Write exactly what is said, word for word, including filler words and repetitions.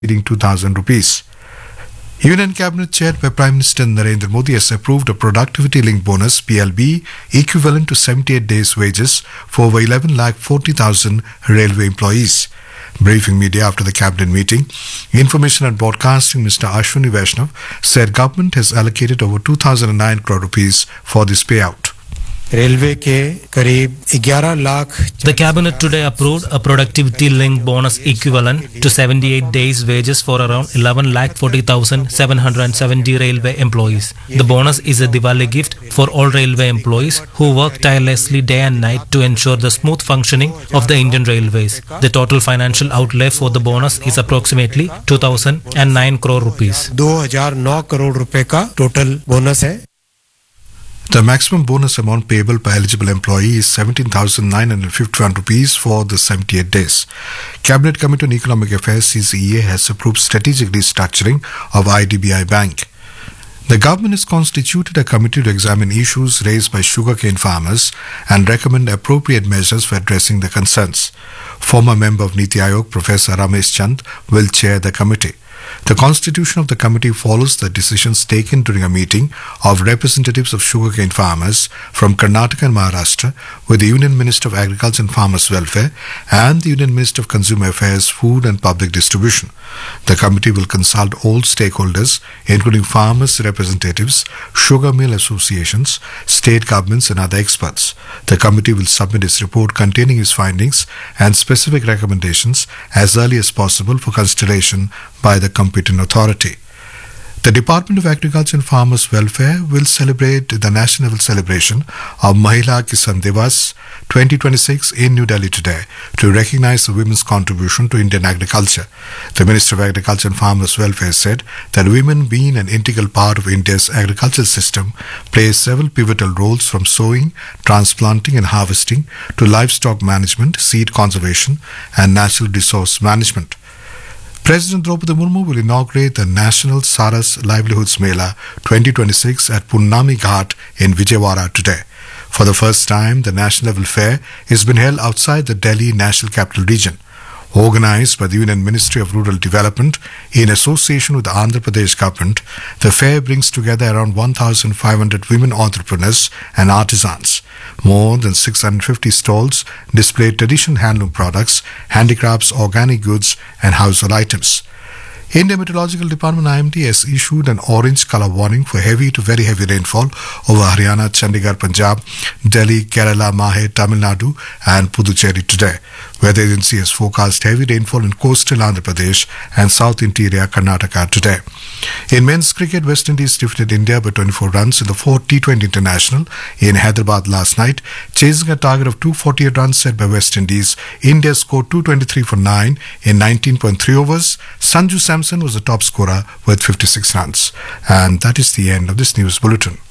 exceeding two thousand rupees. Union Cabinet chaired by Prime Minister Narendra Modi has approved a productivity-linked bonus P L B equivalent to seventy-eight days' wages for over eleven lakh forty thousand railway employees. Briefing media after the cabinet meeting, Information and Broadcasting Mister Ashwini Vaishnav said government has allocated over two thousand nine crore rupees for this payout. Railway के करीब ग्यारह lakh The cabinet today approved a productivity-linked bonus equivalent to seventy-eight days' wages for around eleven lakh forty thousand seven hundred seventy railway employees. The bonus is a Diwali gift for all railway employees who work tirelessly day and night to ensure the smooth functioning of the Indian Railways. The total financial outlay for the bonus is approximately two thousand nine crore rupees. दो हज़ार नौ करोड़ रुपए का total bonus है. The maximum bonus amount payable per eligible employee is seventeen thousand nine hundred fifty-one rupees for the seventy-eight days. Cabinet Committee on Economic Affairs C C E A has approved strategic restructuring of I D B I Bank. The government has constituted a committee to examine issues raised by sugarcane farmers and recommend appropriate measures for addressing the concerns. Former member of Niti Aayog, Professor Ramesh Chand, will chair the committee. The constitution of the committee follows the decisions taken during a meeting of representatives of sugarcane farmers from Karnataka and Maharashtra with the Union Minister of Agriculture and Farmers Welfare and the Union Minister of Consumer Affairs, Food and Public Distribution. The committee will consult all stakeholders, including farmers' representatives, sugar mill associations, state governments and other experts. The committee will submit its report containing its findings and specific recommendations as early as possible for consideration by the competent authority. The Department of Agriculture and Farmers Welfare will celebrate the national level celebration of Mahila Kisan Divas twenty twenty-six in New Delhi today to recognize the women's contribution to Indian agriculture. The Minister of Agriculture and Farmers Welfare said that women, being an integral part of India's agricultural system, play several pivotal roles from sowing, transplanting and harvesting to livestock management, seed conservation and natural resource management. President Draupadi Murmu will inaugurate the National Saras Livelihoods Mela twenty twenty-six at Purnami Ghat in Vijayawada today. For the first time, the national level fair has been held outside the Delhi National Capital Region. Organized by the Union Ministry of Rural Development in association with the Andhra Pradesh government, the fair brings together around one thousand five hundred women entrepreneurs and artisans. More than six hundred fifty stalls display traditional handloom products, handicrafts, organic goods and household items. India Meteorological Department I M D has issued an orange color warning for heavy to very heavy rainfall over Haryana, Chandigarh, Punjab, Delhi, Kerala, Mahe, Tamil Nadu and Puducherry today. Weather agency has forecast heavy rainfall in coastal Andhra Pradesh and south interior Karnataka today. In men's cricket, West Indies defeated India by twenty-four runs in the fourth T twenty International in Hyderabad last night. Chasing a target of two hundred forty-eight runs set by West Indies, India scored two hundred twenty-three for nine in nineteen point three overs. Sanju Samson was the top scorer with fifty-six runs. And that is the end of this news bulletin.